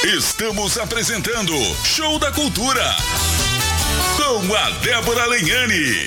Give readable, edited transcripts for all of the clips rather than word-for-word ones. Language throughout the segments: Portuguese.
Estamos apresentando Show da Cultura com a Débora Lenhani.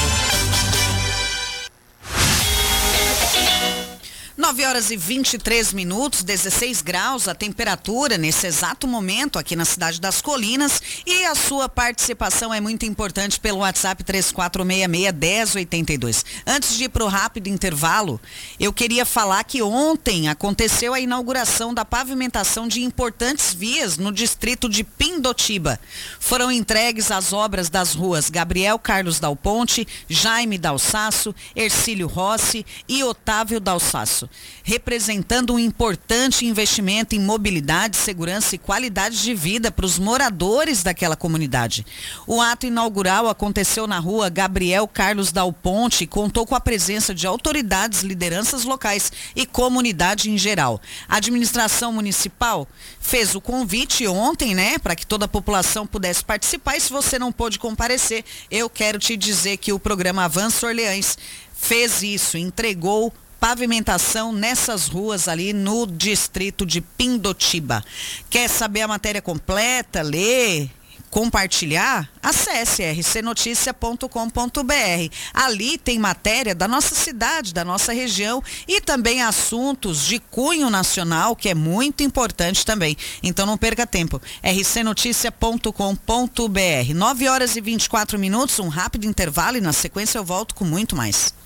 9h23, 16 graus a temperatura nesse exato momento aqui na cidade das Colinas, e a sua participação é muito importante pelo WhatsApp 3466-1082. Antes de ir para o rápido intervalo, eu queria falar que ontem aconteceu a inauguração da pavimentação de importantes vias no distrito de Pindotiba. Foram entregues as obras das ruas Gabriel Carlos Dal Ponte, Jaime Dalsasso, Ercílio Rossi e Otávio Dalsasso, representando um importante investimento em mobilidade, segurança e qualidade de vida para os moradores daquela comunidade. O ato inaugural aconteceu na rua Gabriel Carlos Dal Ponte e contou com a presença de autoridades, lideranças locais e comunidade em geral. A administração municipal fez o convite ontem, para que toda a população pudesse participar, e se você não pôde comparecer, eu quero te dizer que o programa Avanço Orleans fez isso, entregou pavimentação nessas ruas ali no distrito de Pindotiba. Quer saber a matéria completa, ler, compartilhar? Acesse rcnoticia.com.br. Ali tem matéria da nossa cidade, da nossa região, e também assuntos de cunho nacional, que é muito importante também. Então não perca tempo. rcnoticia.com.br. 9h24, um rápido intervalo, e na sequência eu volto com muito mais.